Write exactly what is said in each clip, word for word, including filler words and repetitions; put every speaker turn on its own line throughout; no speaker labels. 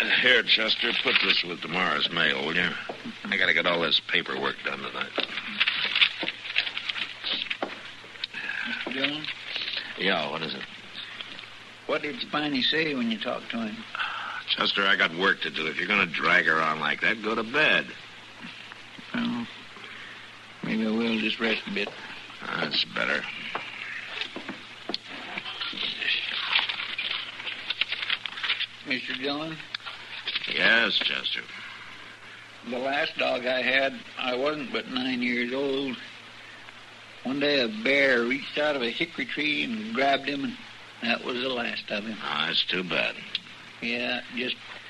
Here, Chester, put this with tomorrow's mail, will you? I gotta get all this paperwork done tonight.
Mister Dillon?
Yeah, what is it?
What did Spiny say when you talked to him?
Chester, I got work to do. If you're gonna drag her on like that, go to bed.
Well, maybe I will just rest a bit.
That's better.
Mister Dillon?
Yes, Chester.
The last dog I had, I wasn't but nine years old. One day a bear reached out of a hickory tree and grabbed him, and that was the last of him.
Oh, that's too bad.
Yeah, just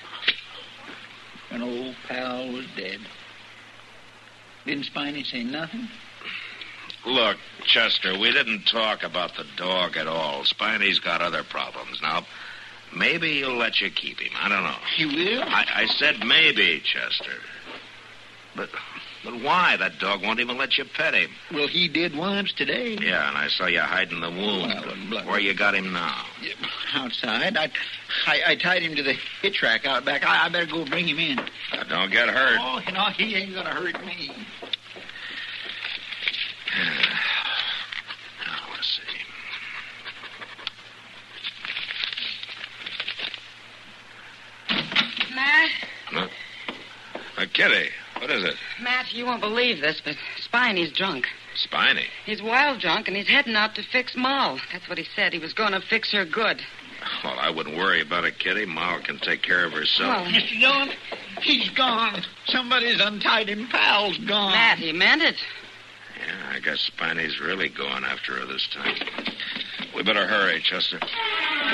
an old pal was dead. Didn't Spiny say nothing?
Look, Chester, we didn't talk about the dog at all. Spiny's got other problems. Now, maybe he'll let you keep him. I don't know.
He will?
I, I said maybe, Chester. But but why? That dog won't even let you pet him.
Well, he did once today.
Yeah, and I saw you hiding the wound.
Well,
Where you got him now?
Outside. I, I, I tied him to the hitch rack out back. I, I better go bring him in.
Now, don't get hurt.
Oh, you know, he ain't going to hurt me.
Now, let's see.
Matt?
Huh? Uh, Kitty, what is it?
Matt, you won't believe this, but Spiny's drunk.
Spiny?
He's wild drunk, and he's heading out to fix Moll. That's what he said. He was going to fix her good.
Well, I wouldn't worry about it, Kitty. Ma can take care of herself.
Well,
Mister Dillon, he's gone. Somebody's untied him. Pal's gone.
Matt, he meant it.
Yeah, I guess Spiny's really going after her this time. We better hurry, Chester.